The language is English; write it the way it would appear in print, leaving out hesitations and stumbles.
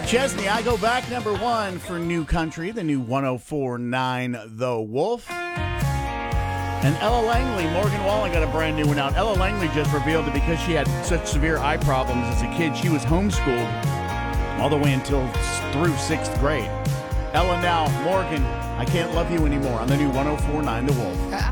Chesney, I go back number one for New Country, the new 104.9 The Wolf. And Ella Langley, Morgan Wallen got a brand new one out. Ella Langley just revealed that because she had such severe eye problems as a kid, she was homeschooled all the way through 6th grade. Ella now, Morgan, I Can't Love You Anymore on the new 104.9 The Wolf.